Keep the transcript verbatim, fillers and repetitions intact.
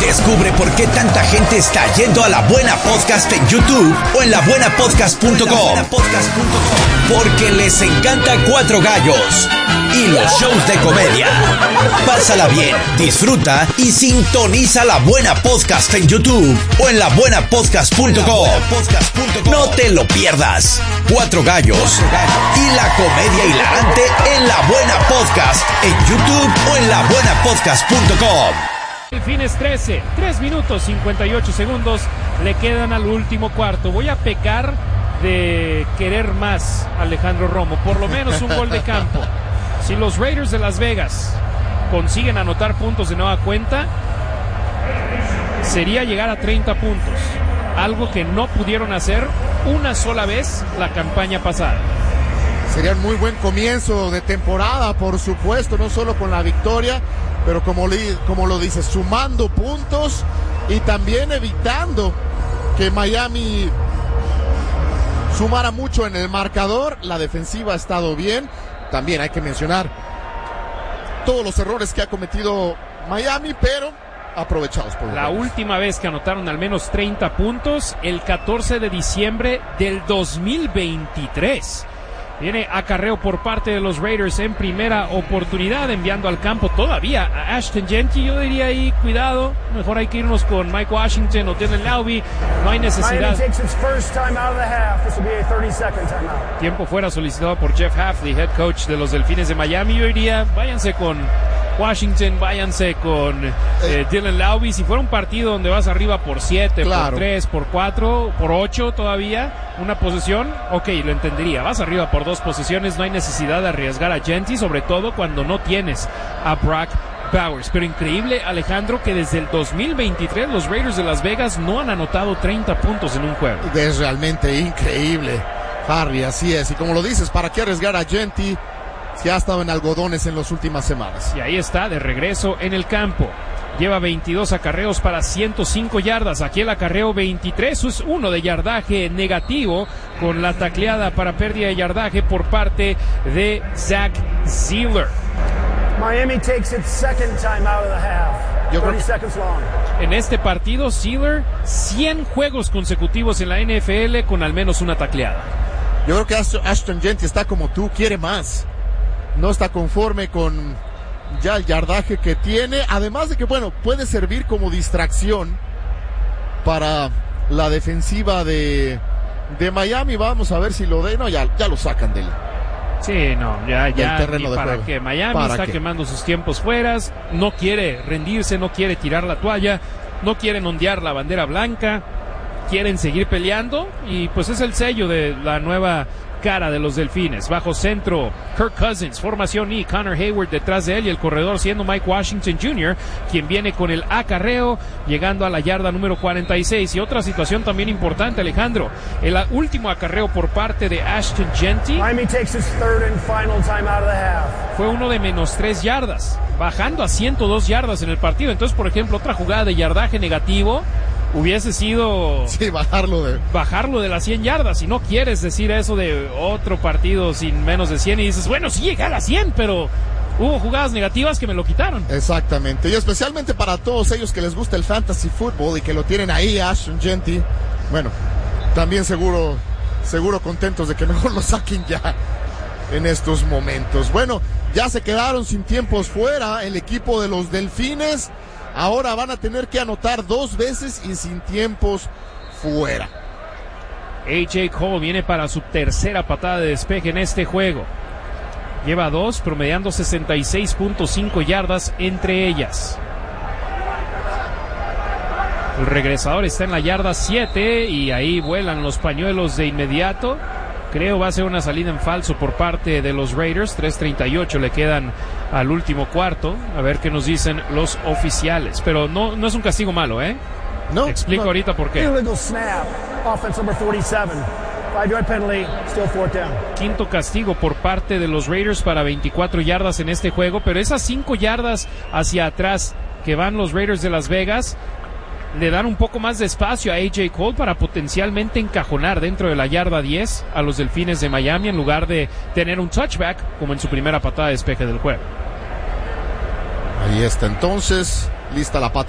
Descubre por qué tanta gente está yendo a La Buena Podcast en YouTube o en la buena podcast punto com. Porque les encanta Cuatro Gallos y los shows de comedia. Pásala bien, disfruta y sintoniza La Buena Podcast en YouTube o en la buena podcast punto com. No te lo pierdas. Cuatro Gallos y la comedia hilarante en La Buena Podcast en YouTube o en la buena podcast punto com. Delfines trece, tres minutos cincuenta y ocho segundos le quedan al último cuarto. Voy a pecar de querer más a Alejandro Romo, por lo menos un gol de campo. Si los Raiders de Las Vegas consiguen anotar puntos de nueva cuenta, sería llegar a treinta puntos, algo que no pudieron hacer una sola vez la campaña pasada. Sería un muy buen comienzo de temporada, por supuesto, no solo con la victoria, pero como, li, como lo dices, sumando puntos y también evitando que Miami sumara mucho en el marcador. La defensiva ha estado bien. También hay que mencionar todos los errores que ha cometido Miami, pero aprovechados por la Raiders. Última vez que anotaron al menos treinta puntos, el catorce de diciembre del dos mil veintitrés. Viene acarreo por parte de los Raiders en primera oportunidad, enviando al campo todavía a Ashton Jeanty. Yo diría ahí, cuidado, mejor hay que irnos con Mike Washington o Dylan Laube. No hay necesidad. Tiempo fuera solicitado por Jeff Hafley, head coach de los Delfines de Miami. Yo diría, váyanse con Washington, váyanse con eh, Dylan Laube. Si fuera un partido donde vas arriba por siete, claro, por tres, por cuatro, por ocho todavía, una posesión, ok, lo entendería. Vas arriba por dos posesiones, no hay necesidad de arriesgar a Jeanty, sobre todo cuando no tienes a Brock Bowers. Pero increíble, Alejandro, que desde el dos mil veintitrés los Raiders de Las Vegas no han anotado treinta puntos en un juego. Es realmente increíble, Harry, así es. Y como lo dices, ¿para qué arriesgar a Jeanty si ha estado en algodones en las últimas semanas? Y ahí está, de regreso en el campo. Lleva veintidós acarreos para ciento cinco yardas. Aquí el acarreo veintitrés es uno de yardaje negativo, con la tacleada para pérdida de yardaje por parte de Zach Zeller. Miami takes its second time out of the half. thirty seconds long. En este partido, Zeller, cien juegos consecutivos en la N F L con al menos una tacleada. Yo creo que Ashton Jeanty está como tú, quiere más. No está conforme con ya el yardaje que tiene, además de que, bueno, puede servir como distracción para la defensiva de, de Miami. Vamos a ver si lo de, no, ya, ya lo sacan del, sí, no, ya, ya, del terreno de para juego. Que Miami ¿Para está qué? quemando sus tiempos fueras, no quiere rendirse, no quiere tirar la toalla, no quieren ondear la bandera blanca, quieren seguir peleando, y pues es el sello de la nueva cara de los Delfines. Bajo centro, Kirk Cousins, formación y Connor Hayward detrás de él, y el corredor siendo Mike Washington junior, quien viene con el acarreo, llegando a la yarda número cuarenta y seis. Y otra situación también importante, Alejandro, el último acarreo por parte de Ashton Jeanty fue uno de menos tres yardas, bajando a ciento dos yardas en el partido. Entonces, por ejemplo, otra jugada de yardaje negativo hubiese sido sí, bajarlo de bajarlo de las cien yardas. Y no quieres decir eso de otro partido sin menos de cien y dices, bueno, sí llegué a las cien, pero hubo jugadas negativas que me lo quitaron. Exactamente, y especialmente para todos ellos que les gusta el fantasy football y que lo tienen ahí, Ashton Jeanty, bueno, también seguro seguro contentos de que mejor lo saquen ya en estos momentos. Bueno, ya se quedaron sin tiempos fuera el equipo de los Delfines. Ahora van a tener que anotar dos veces y sin tiempos fuera. A J Cole viene para su tercera patada de despeje en este juego. Lleva dos, promediando sesenta y seis punto cinco yardas entre ellas. El regresador está en la yarda siete y ahí vuelan los pañuelos de inmediato. Creo va a ser una salida en falso por parte de los Raiders. tres treinta y ocho le quedan al último cuarto. A ver qué nos dicen los oficiales. Pero no, no es un castigo malo, ¿eh? No. Explico no. ahorita por qué. Illegal snap. Offense number forty-seven. Five-yard penalty. Still fourth down. Quinto castigo por parte de los Raiders para veinticuatro yardas en este juego. Pero esas cinco yardas hacia atrás que van los Raiders de Las Vegas le dan un poco más de espacio a A J Cole para potencialmente encajonar dentro de la yarda diez a los Delfines de Miami, en lugar de tener un touchback como en su primera patada de despeje del juego. Ahí está entonces, lista la patada.